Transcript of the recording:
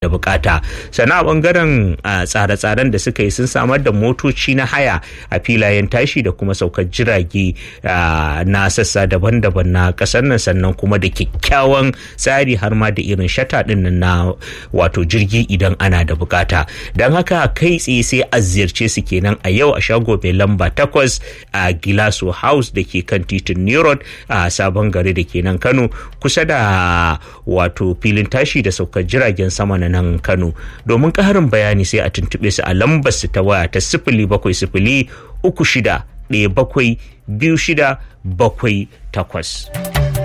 da bukata. Sannan a bangaren tsare-tsaren da suka yi sun samar da motoci na haya a filayen tashi da kuma saukar jirage na sassa daban-daban na kasar nan, sannan kuma da kyakkyawan tsari har ma da irin shata din na wato jirgi idan ana da bukata. Don haka kai tsaye sai a ziyarce su kenan a yau a shago mai lamba 8 a Gilaso House da ke kan titin New Road a Sabon Gari da ke nan Kano, kusa da wato filin tashi da saukar jiragen sama na nan Kano. Domin ƙarin bayani sai a tuntuɓe su a lambar su ta waya ta 0700 36 17 26 78.